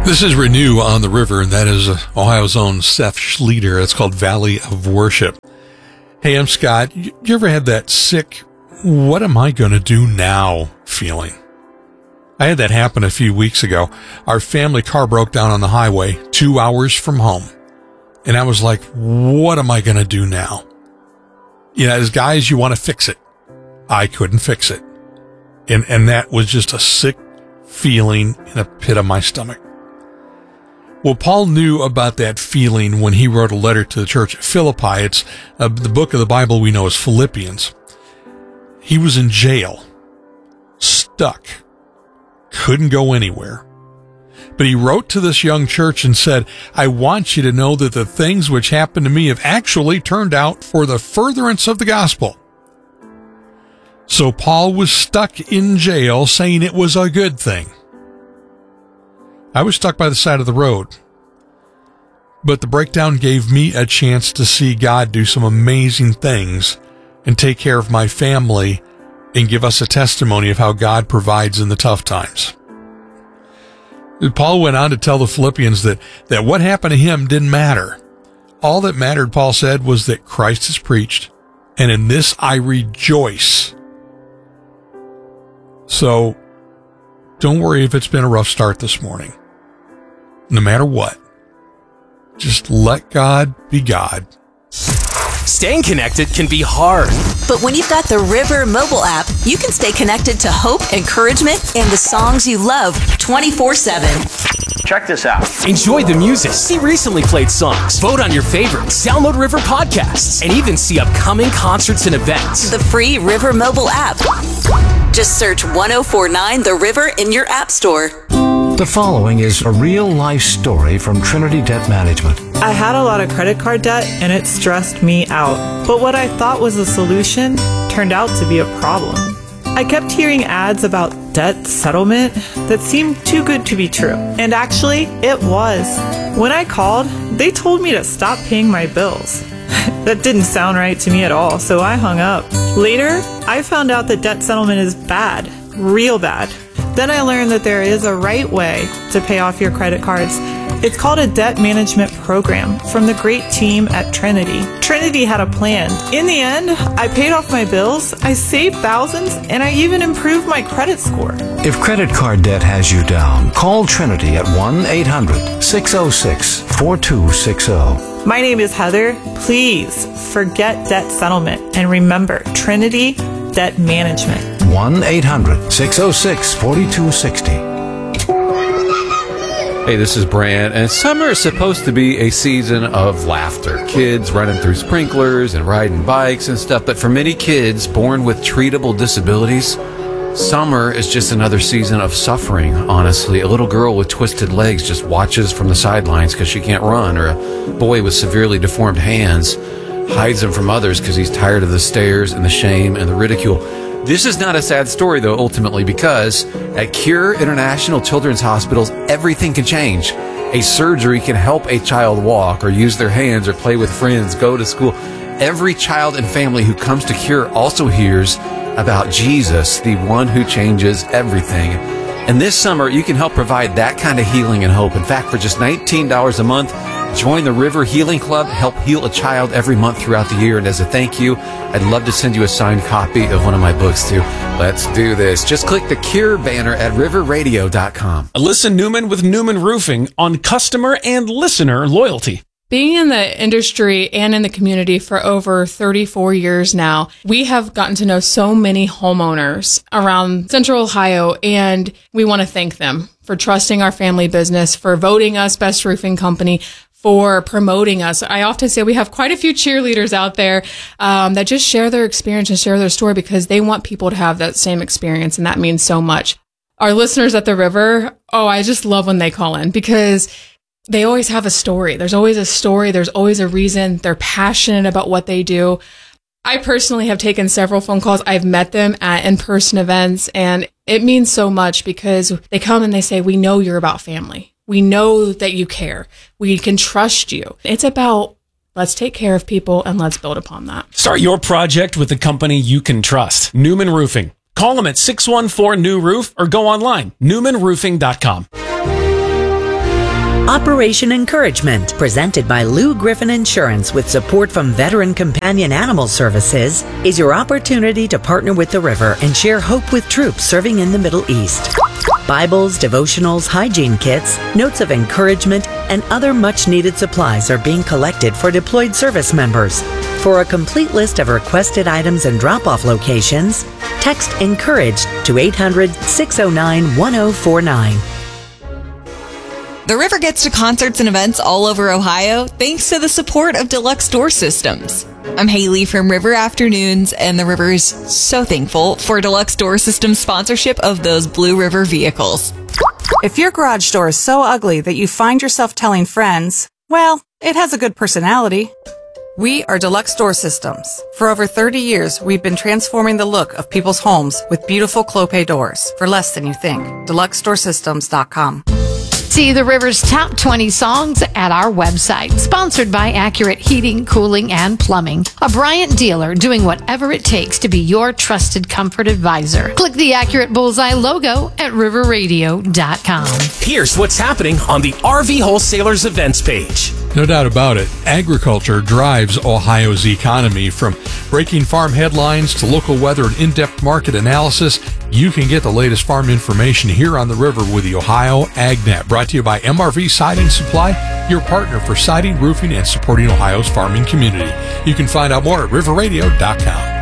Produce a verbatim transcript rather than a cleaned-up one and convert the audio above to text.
This is Renew on the River, and that is Ohio's own Seth Schleter. It's called Valley of Worship. Hey, I'm Scott. You ever had that sick, what am I going to do now feeling? I had that happen a few weeks ago. Our family car broke down on the highway two hours from home. And I was like, what am I going to do now? You know, as guys, you want to fix it. I couldn't fix it. And, and that was just a sick feeling in a pit of my stomach. Well, Paul knew about that feeling when he wrote a letter to the church at Philippi. It's uh, the book of the Bible we know as Philippians. He was in jail, stuck, couldn't go anywhere. But he wrote to this young church and said, I want you to know that the things which happened to me have actually turned out for the furtherance of the gospel. So Paul was stuck in jail saying it was a good thing. I was stuck by the side of the road, but the breakdown gave me a chance to see God do some amazing things and take care of my family and give us a testimony of how God provides in the tough times. Paul went on to tell the Philippians that, that what happened to him didn't matter. All that mattered, Paul said, was that Christ is preached, and in this I rejoice. So, don't worry if it's been a rough start this morning. No matter what, just let God be God. Staying connected can be hard. But when you've got the River mobile app, you can stay connected to hope, encouragement, and the songs you love twenty-four seven. Check this out. Enjoy the music, see recently played songs, vote on your favorites, download River podcasts, and even see upcoming concerts and events. The free River mobile app. Just search one oh four nine The River in your app store. The following is a real-life story from Trinity Debt Management. I had a lot of credit card debt, and it stressed me out. But what I thought was a solution turned out to be a problem. I kept hearing ads about debt settlement that seemed too good to be true. And actually, it was. When I called, they told me to stop paying my bills. That didn't sound right to me at all, so I hung up. Later, I found out that debt settlement is bad, real bad. Then I learned that there is a right way to pay off your credit cards. It's called a debt management program from the great team at Trinity. Trinity had a plan. In the end, I paid off my bills, I saved thousands, and I even improved my credit score. If credit card debt has you down, call Trinity at one eight hundred six oh six four two six oh. My name is Heather. Please forget debt settlement and remember Trinity Debt Management. one eight hundred six oh six four two six oh. Hey, this is Brant, and summer is supposed to be a season of laughter. Kids running through sprinklers and riding bikes and stuff, but for many kids born with treatable disabilities, summer is just another season of suffering, honestly. A little girl with twisted legs just watches from the sidelines because she can't run, or a boy with severely deformed hands hides them from others because he's tired of the stares and the shame and the ridicule. This is not a sad story, though, ultimately, because at Cure International Children's Hospitals, everything can change. A surgery can help a child walk or use their hands or play with friends, go to school. Every child and family who comes to Cure also hears about Jesus, the one who changes everything. And this summer, you can help provide that kind of healing and hope. In fact, for just nineteen dollars a month, join the River Healing Club, help heal a child every month throughout the year. And as a thank you, I'd love to send you a signed copy of one of my books, too. Let's do this. Just click the Cure banner at river radio dot com. Alyssa Newman with Newman Roofing on customer and listener loyalty. Being in the industry and in the community for over thirty-four years now, we have gotten to know so many homeowners around Central Ohio, and we want to thank them for trusting our family business, for voting us Best Roofing Company, for promoting us. I often say we have quite a few cheerleaders out there um, that just share their experience and share their story because they want people to have that same experience, and that means so much. Our listeners at the River, oh, I just love when they call in because they always have a story. There's always a story. There's always a reason. They're passionate about what they do. I personally have taken several phone calls. I've met them at in-person events, and it means so much because they come and they say, we know you're about family. We know that you care. We can trust you. It's about let's take care of people and let's build upon that. Start your project with a company you can trust. Newman Roofing. Call them at six one four, new roof or go online, newman roofing dot com. Operation Encouragement, presented by Lou Griffin Insurance with support from Veteran Companion Animal Services, is your opportunity to partner with the river and share hope with troops serving in the Middle East. Bibles, devotionals, hygiene kits, notes of encouragement, and other much-needed supplies are being collected for deployed service members. For a complete list of requested items and drop-off locations, text ENCOURAGED to eight hundred, six oh nine, one oh four nine. The River gets to concerts and events all over Ohio thanks to the support of Deluxe Door Systems. I'm Haley from River Afternoons, and the River is so thankful for Deluxe Door Systems' sponsorship of those Blue River vehicles. If your garage door is so ugly that you find yourself telling friends, well, it has a good personality. We are Deluxe Door Systems. For over thirty years, we've been transforming the look of people's homes with beautiful Clopay doors for less than you think. deluxe door systems dot com. See the River's top twenty songs at our website. Sponsored by Accurate Heating, Cooling, and Plumbing. A Bryant dealer doing whatever it takes to be your trusted comfort advisor. Click the Accurate Bullseye logo at river radio dot com. Here's what's happening on the R V Wholesalers events page. No doubt about it, agriculture drives Ohio's economy. From breaking farm headlines to local weather and in-depth market analysis, you can get the latest farm information here on the River with the Ohio AgNet. Brought to you by M R V Siding Supply, your partner for siding, roofing, and supporting Ohio's farming community. You can find out more at river radio dot com.